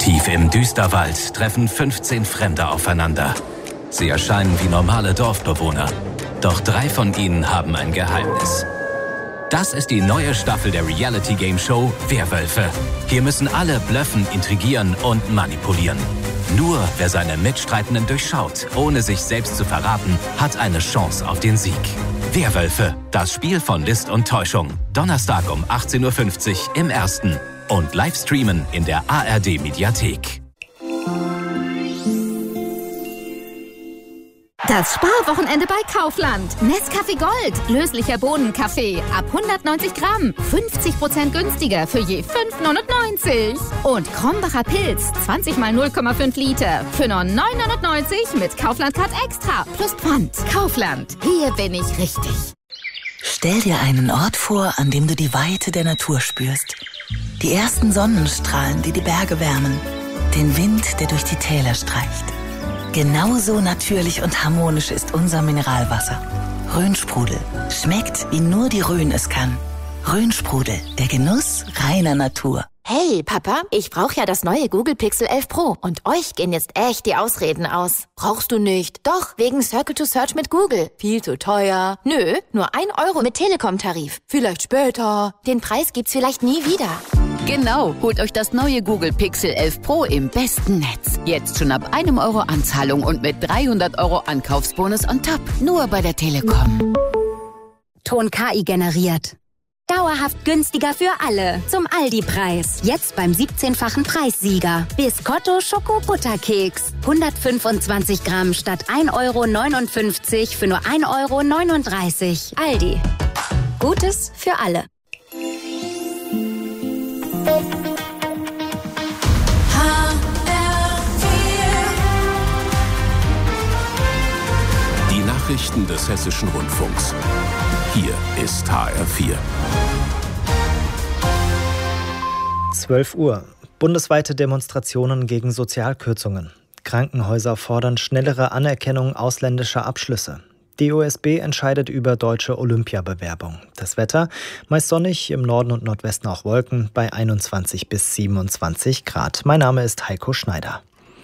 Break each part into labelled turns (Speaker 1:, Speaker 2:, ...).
Speaker 1: Tief im Düsterwald treffen 15 Fremde aufeinander. Sie erscheinen wie normale Dorfbewohner. Doch 3 von ihnen haben ein Geheimnis. Das ist die neue Staffel der Reality-Game-Show Werwölfe. Hier müssen alle blöffen, intrigieren und manipulieren. Nur wer seine Mitstreitenden durchschaut, ohne sich selbst zu verraten, hat eine Chance auf den Sieg. Werwölfe, das Spiel von List und Täuschung. Donnerstag um 18:50 Uhr im Ersten. Und live streamen in der ARD-Mediathek.
Speaker 2: Das Sparwochenende bei Kaufland. Nescafé Gold. Löslicher Bohnenkaffee. Ab 190 Gramm. 50% günstiger für je 5,99. Und Krombacher Pilz. 20 mal 0,5 Liter. Für nur 9,99 mit Kaufland-Card Extra. Plus Pfand. Kaufland. Hier bin ich richtig.
Speaker 3: Stell dir einen Ort vor, an dem du die Weite der Natur spürst. Die ersten Sonnenstrahlen, die die Berge wärmen. Den Wind, der durch die Täler streicht. Genauso natürlich und harmonisch ist unser Mineralwasser. Rhönsprudel. Schmeckt, wie nur die Rhön es kann. Rhönsprudel. Der Genuss reiner Natur.
Speaker 4: Hey, Papa, ich brauche ja das neue Google Pixel 11 Pro. Und euch gehen jetzt echt die Ausreden aus. Brauchst du nicht. Doch, wegen Circle to Search mit Google. Viel zu teuer. Nö, nur 1 Euro mit Telekom-Tarif. Vielleicht später. Den Preis gibt's vielleicht nie wieder.
Speaker 5: Genau, holt euch das neue Google Pixel 11 Pro im besten Netz. Jetzt schon ab 1 Euro Anzahlung und mit 300 Euro Ankaufsbonus on top. Nur bei der Telekom.
Speaker 6: Ton KI generiert. Dauerhaft günstiger für alle. Zum Aldi-Preis. Jetzt beim 17-fachen Preissieger. Biscotto Schoko-Butterkeks. 125 Gramm statt 1,59 € für nur 1,39 €. Aldi. Gutes für alle.
Speaker 7: Die Nachrichten des Hessischen Rundfunks. Hier ist HR4.
Speaker 8: 12 Uhr. Bundesweite Demonstrationen gegen Sozialkürzungen. Krankenhäuser fordern schnellere Anerkennung ausländischer Abschlüsse. Die OSB entscheidet über deutsche Olympiabewerbung. Das Wetter, meist sonnig, im Norden und Nordwesten auch Wolken, bei 21 bis 27 Grad. Mein Name ist Heiko Schneider.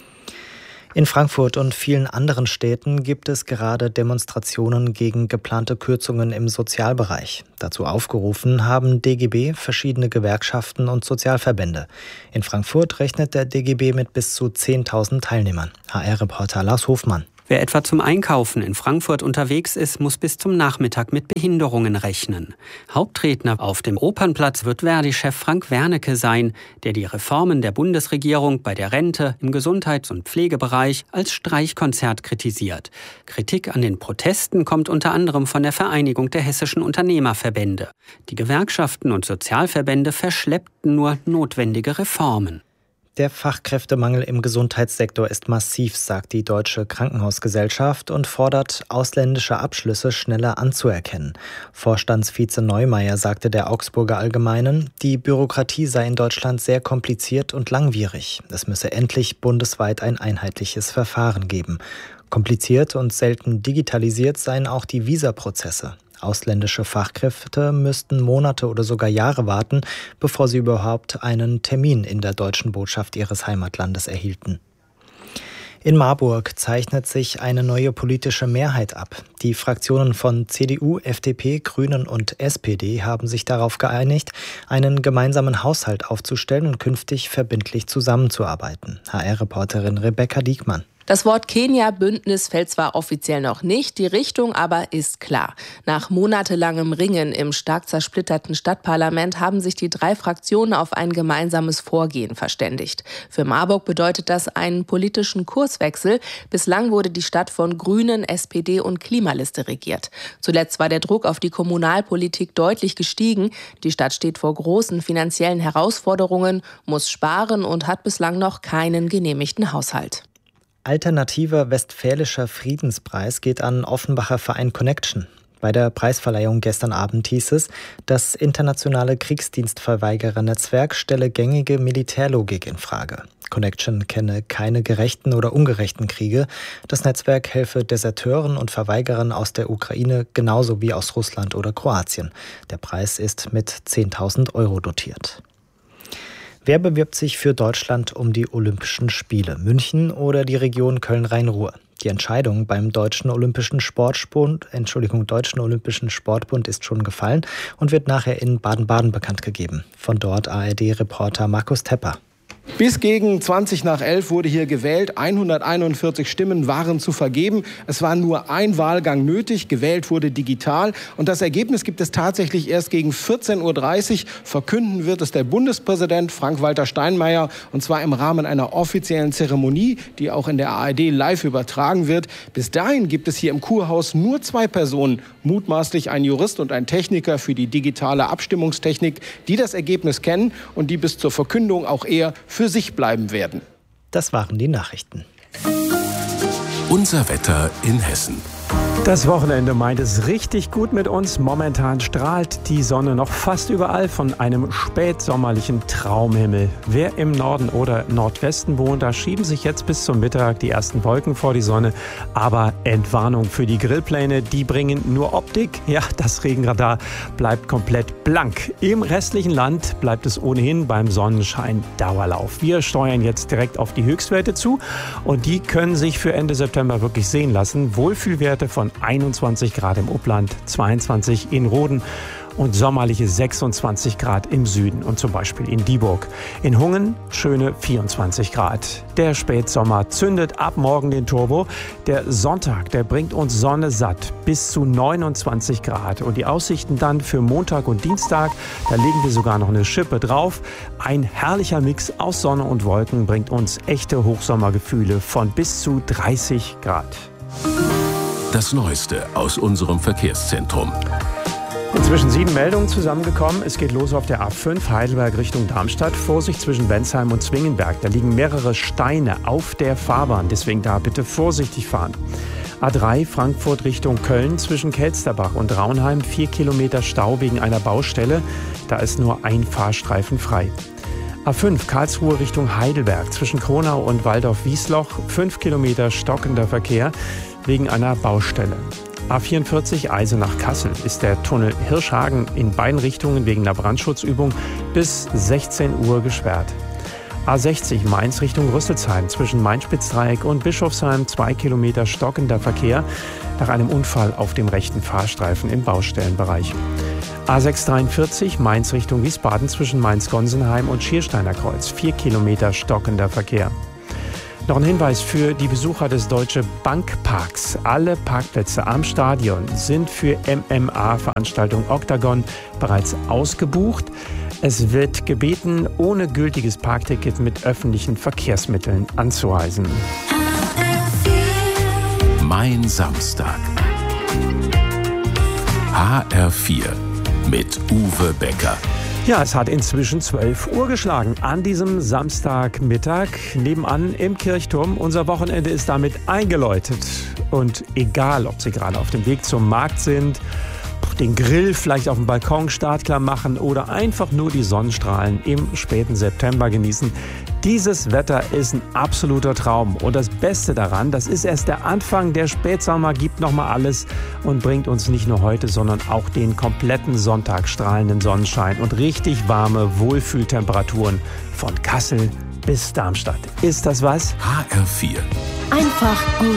Speaker 8: In Frankfurt und vielen anderen Städten gibt es gerade Demonstrationen gegen geplante Kürzungen im Sozialbereich. Dazu aufgerufen haben DGB, verschiedene Gewerkschaften und Sozialverbände. In Frankfurt rechnet der DGB mit bis zu 10.000 Teilnehmern. HR-Reporter Lars Hofmann.
Speaker 9: Wer etwa zum Einkaufen in Frankfurt unterwegs ist, muss bis zum Nachmittag mit Behinderungen rechnen. Hauptredner auf dem Opernplatz wird Verdi-Chef Frank Wernicke sein, der die Reformen der Bundesregierung bei der Rente, im Gesundheits- und Pflegebereich als Streichkonzert kritisiert. Kritik an den Protesten kommt unter anderem von der Vereinigung der hessischen Unternehmerverbände. Die Gewerkschaften und Sozialverbände verschleppten nur notwendige Reformen.
Speaker 8: Der Fachkräftemangel im Gesundheitssektor ist massiv, sagt die Deutsche Krankenhausgesellschaft und fordert, ausländische Abschlüsse schneller anzuerkennen. Vorstandsvize Neumeier sagte der Augsburger Allgemeinen, die Bürokratie sei in Deutschland sehr kompliziert und langwierig. Es müsse endlich bundesweit ein einheitliches Verfahren geben. Kompliziert und selten digitalisiert seien auch die Visaprozesse. Ausländische Fachkräfte müssten Monate oder sogar Jahre warten, bevor sie überhaupt einen Termin in der deutschen Botschaft ihres Heimatlandes erhielten. In Marburg zeichnet sich eine neue politische Mehrheit ab. Die Fraktionen von CDU, FDP, Grünen und SPD haben sich darauf geeinigt, einen gemeinsamen Haushalt aufzustellen und künftig verbindlich zusammenzuarbeiten. HR-Reporterin Rebecca Diekmann.
Speaker 10: Das Wort Kenia-Bündnis fällt zwar offiziell noch nicht, die Richtung aber ist klar. Nach monatelangem Ringen im stark zersplitterten Stadtparlament haben sich die 3 Fraktionen auf ein gemeinsames Vorgehen verständigt. Für Marburg bedeutet das einen politischen Kurswechsel. Bislang wurde die Stadt von Grünen, SPD und Klimaliste regiert. Zuletzt war der Druck auf die Kommunalpolitik deutlich gestiegen. Die Stadt steht vor großen finanziellen Herausforderungen, muss sparen und hat bislang noch keinen genehmigten Haushalt.
Speaker 8: Alternativer Westfälischer Friedenspreis geht an Offenbacher Verein Connection. Bei der Preisverleihung gestern Abend hieß es, das internationale Kriegsdienstverweigerer-Netzwerk stelle gängige Militärlogik in Frage. Connection kenne keine gerechten oder ungerechten Kriege. Das Netzwerk helfe Deserteuren und Verweigerern aus der Ukraine genauso wie aus Russland oder Kroatien. Der Preis ist mit 10.000 € dotiert. Wer bewirbt sich für Deutschland um die Olympischen Spiele? München oder die Region Köln-Rhein-Ruhr? Die Entscheidung beim Deutschen Olympischen Sportbund ist schon gefallen und wird nachher in Baden-Baden bekannt gegeben. Von dort ARD-Reporter Markus Tepper.
Speaker 11: Bis gegen 11:20 wurde hier gewählt. 141 Stimmen waren zu vergeben. Es war nur ein Wahlgang nötig. Gewählt wurde digital. Und das Ergebnis gibt es tatsächlich erst gegen 14:30 Uhr. Verkünden wird es der Bundespräsident Frank-Walter Steinmeier. Und zwar im Rahmen einer offiziellen Zeremonie, die auch in der ARD live übertragen wird. Bis dahin gibt es hier im Kurhaus nur 2 Personen, mutmaßlich ein Jurist und ein Techniker für die digitale Abstimmungstechnik, die das Ergebnis kennen und die bis zur Verkündung auch eher für sich bleiben werden.
Speaker 8: Das waren die Nachrichten.
Speaker 7: Unser Wetter in Hessen.
Speaker 12: Das Wochenende meint es richtig gut mit uns. Momentan strahlt die Sonne noch fast überall von einem spätsommerlichen Traumhimmel. Wer im Norden oder Nordwesten wohnt, da schieben sich jetzt bis zum Mittag die ersten Wolken vor die Sonne. Aber Entwarnung für die Grillpläne, die bringen nur Optik. Ja, das Regenradar bleibt komplett blank. Im restlichen Land bleibt es ohnehin beim Sonnenschein Dauerlauf. Wir steuern jetzt direkt auf die Höchstwerte zu und die können sich für Ende September wirklich sehen lassen. Wohlfühlwerte von 21 Grad im Upland, 22 in Roden und sommerliche 26 Grad im Süden und zum Beispiel in Dieburg. In Hungen schöne 24 Grad. Der Spätsommer zündet ab morgen den Turbo. Der Sonntag, der bringt uns Sonne satt bis zu 29 Grad. Und die Aussichten dann für Montag und Dienstag, da legen wir sogar noch eine Schippe drauf. Ein herrlicher Mix aus Sonne und Wolken bringt uns echte Hochsommergefühle von bis zu 30 Grad.
Speaker 7: Das Neueste aus unserem Verkehrszentrum.
Speaker 12: Inzwischen 7 Meldungen zusammengekommen. Es geht los auf der A5 Heidelberg Richtung Darmstadt. Vorsicht zwischen Bensheim und Zwingenberg. Da liegen mehrere Steine auf der Fahrbahn. Deswegen da bitte vorsichtig fahren. A3 Frankfurt Richtung Köln zwischen Kelsterbach und Raunheim. 4 Kilometer Stau wegen einer Baustelle. Da ist nur ein Fahrstreifen frei. A5 Karlsruhe Richtung Heidelberg zwischen Kronau und Waldorf-Wiesloch. 5 Kilometer stockender Verkehr wegen einer Baustelle. A44 Eisenach-Kassel ist der Tunnel Hirschhagen in beiden Richtungen wegen einer Brandschutzübung bis 16 Uhr gesperrt. A60 Mainz Richtung Rüsselsheim zwischen Main-Spitz-Dreieck und Bischofsheim 2 Kilometer stockender Verkehr nach einem Unfall auf dem rechten Fahrstreifen im Baustellenbereich. A643 Mainz Richtung Wiesbaden zwischen Mainz-Gonsenheim und Schiersteiner Kreuz 4 Kilometer stockender Verkehr. Noch ein Hinweis für die Besucher des Deutsche Bankparks. Alle Parkplätze am Stadion sind für MMA-Veranstaltung Octagon bereits ausgebucht. Es wird gebeten, ohne gültiges Parkticket mit öffentlichen Verkehrsmitteln anzureisen.
Speaker 7: Mein Samstag. HR4 mit Uwe Becker.
Speaker 12: Ja, es hat inzwischen 12 Uhr geschlagen an diesem Samstagmittag. Nebenan im Kirchturm. Unser Wochenende ist damit eingeläutet. Und egal, ob Sie gerade auf dem Weg zum Markt sind, den Grill vielleicht auf dem Balkon startklar machen oder einfach nur die Sonnenstrahlen im späten September genießen. Dieses Wetter ist ein absoluter Traum. Und das Beste daran, das ist erst der Anfang. Der Spätsommer gibt nochmal alles und bringt uns nicht nur heute, sondern auch den kompletten Sonntag strahlenden Sonnenschein und richtig warme Wohlfühltemperaturen von Kassel bis Darmstadt. Ist das was?
Speaker 7: HR4.
Speaker 4: Einfach gut.